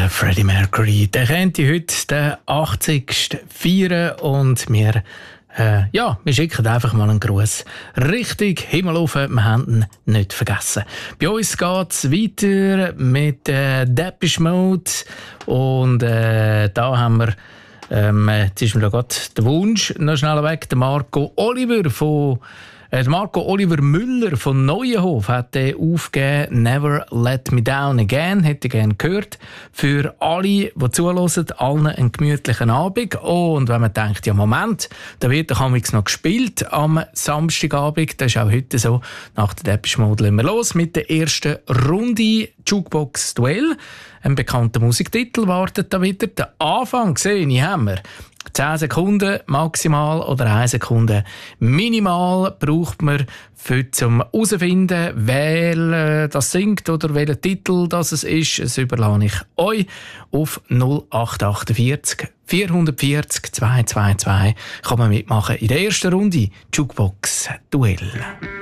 Freddie Mercury, der könnte heute den 80. feiern und wir schicken einfach mal einen Gruß richtig Himmel rauf, wir haben ihn nicht vergessen. Bei uns geht es weiter mit Depeche Mode und da haben wir jetzt ist mir da gerade der Wunsch noch schnell weg, der Marco Oliver Müller von Neuenhof hat aufgegeben, «Never Let Me Down Again», hätte ich gerne gehört. Für alle, die zuhören, allen einen gemütlichen Abend. Und wenn man denkt, ja Moment, da wird doch noch gespielt am Samstagabend, das ist auch heute so, nach der Depeche Mode lassen wir los mit der ersten Runde Jukebox Duell. Ein bekannter Musiktitel wartet da wieder. Den Anfang gesehen haben wir. 10 Sekunden maximal oder 1 Sekunde minimal braucht man zum herausfinden, wer das singt oder welcher Titel das ist. Das überlasse ich euch auf 0848 440 222. Kann man mitmachen in der ersten Runde Jukebox Duell.